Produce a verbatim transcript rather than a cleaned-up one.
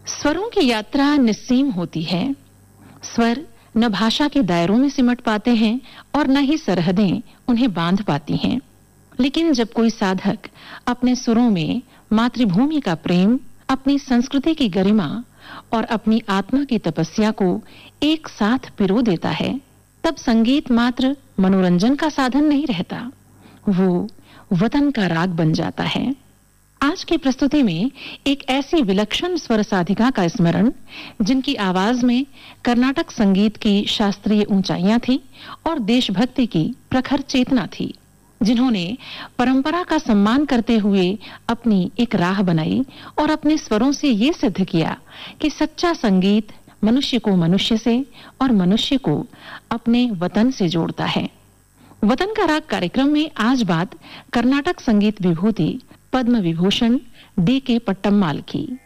स्वरों की यात्रा निस्सीम होती है। स्वर न भाषा के दायरों में सिमट पाते हैं और न ही सरहदें उन्हें बांध पाती हैं। लेकिन जब कोई साधक अपने सुरों में मातृभूमि का प्रेम, अपनी संस्कृति की गरिमा और अपनी आत्मा की तपस्या को एक साथ पिरो देता है, तब संगीत मात्र मनोरंजन का साधन नहीं रहता, वो वतन का राग बन जाता है। आज की प्रस्तुति में एक ऐसी विलक्षण स्वर साधिका का स्मरण, जिनकी आवाज में कर्नाटक संगीत की शास्त्रीय ऊंचाइयां थी और देशभक्ति की प्रखर चेतना थी, जिन्होंने परंपरा का सम्मान करते हुए अपनी एक राह बनाई और अपने स्वरों से ये सिद्ध किया कि सच्चा संगीत मनुष्य को मनुष्य से और मनुष्य को अपने वतन से जोड़ता है। वतन का राग कार्यक्रम में आज बात कर्नाटक संगीत विभूति पद्म विभूषण डी के पट्टम्माल की।